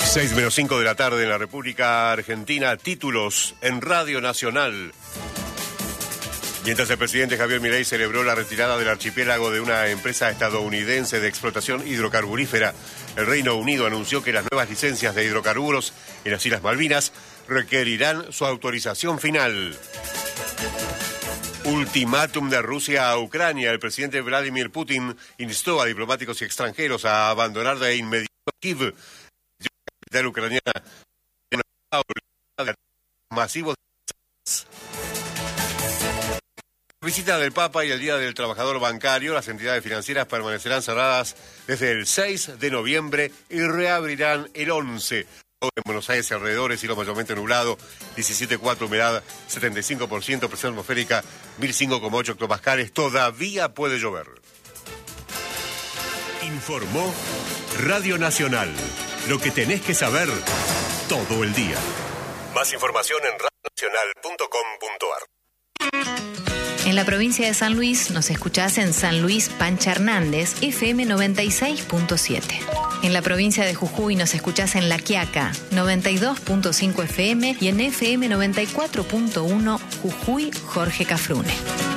6:05 de la tarde en la República Argentina. Títulos en Radio Nacional. Mientras el presidente Javier Milei celebró la retirada del archipiélago de una empresa estadounidense de explotación hidrocarburífera, el Reino Unido anunció que las nuevas licencias de hidrocarburos en las Islas Malvinas requerirán su autorización final. Ultimátum de Rusia a Ucrania. El presidente Vladimir Putin instó a diplomáticos y extranjeros a abandonar de inmediato Kiev. La capital ucraniana masivos. La visita del Papa y el Día del Trabajador Bancario, las entidades financieras permanecerán cerradas desde el 6 de noviembre y reabrirán el 11. En Buenos Aires y alrededores, cielo mayormente nublado, 17,4, humedad 75%, presión atmosférica 1005,8 hectopascales. Todavía puede llover. Informó Radio Nacional. Lo que tenés que saber todo el día. Más información en radionacional.com.ar. En la provincia de San Luis nos escuchás en San Luis Pancha Hernández, FM 96.7. En la provincia de Jujuy nos escuchás en La Quiaca, 92.5 FM y en FM 94.1 Jujuy Jorge Cafrune.